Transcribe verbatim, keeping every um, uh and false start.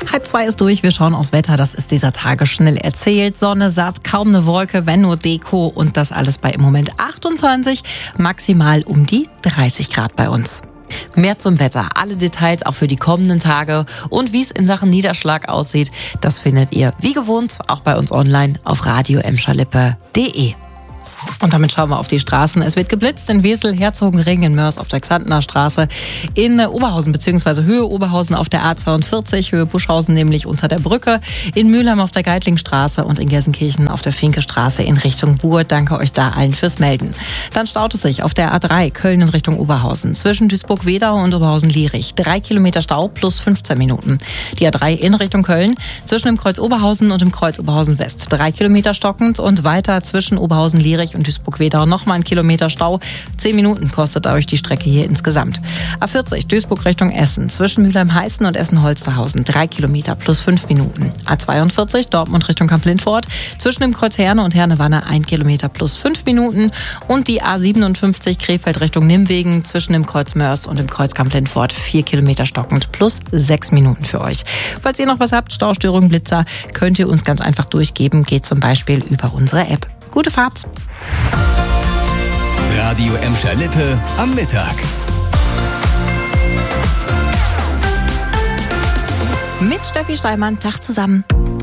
Halb zwei ist durch, wir schauen aufs Wetter, das ist dieser Tage schnell erzählt. Sonne satt, kaum eine Wolke, wenn nur Deko und das alles bei im Moment achtundzwanzig, maximal um die dreißig Grad bei uns. Mehr zum Wetter, alle Details auch für die kommenden Tage und wie es in Sachen Niederschlag aussieht, das findet ihr wie gewohnt auch bei uns online auf radio emscher lippe punkt de. Und damit schauen wir auf die Straßen. Es wird geblitzt in Wesel, Herzogenring, in Mörs auf der Xantener Straße, in Oberhausen bzw. Höhe Oberhausen auf der A zweiundvierzig, Höhe Buschhausen nämlich unter der Brücke, in Mülheim auf der Geitlingstraße und in Gelsenkirchen auf der Finkestraße in Richtung Buhr. Danke euch da allen fürs Melden. Dann staut es sich auf der A drei Köln in Richtung Oberhausen zwischen Duisburg-Wedau und Oberhausen-Lierich. Drei Kilometer Stau plus fünfzehn Minuten. Die A drei in Richtung Köln zwischen dem Kreuz Oberhausen und dem Kreuz Oberhausen West. Drei Kilometer stockend und weiter zwischen Oberhausen-Lierich und Duisburg-Wedau nochmal ein Kilometer Stau. Zehn Minuten kostet euch die Strecke hier insgesamt. A vierzig Duisburg Richtung Essen zwischen Mülheim-Heißen und Essen-Holsterhausen. Drei Kilometer plus fünf Minuten. A zweiundvierzig Dortmund Richtung Kamp-Lindfort zwischen dem Kreuz Herne und Herne-Wanne ein Kilometer plus fünf Minuten. Und die A siebenundfünfzig Krefeld Richtung Nimwegen zwischen dem Kreuz Mörs und dem Kreuz Kamp-Lindfort. Vier Kilometer stockend plus sechs Minuten für euch. Falls ihr noch was habt, Staustörungen, Blitzer, könnt ihr uns ganz einfach durchgeben. Geht zum Beispiel über unsere App. Gute Fahrt! Radio Emscher Lippe am Mittag. Mit Steffi Steinmann, Tag zusammen.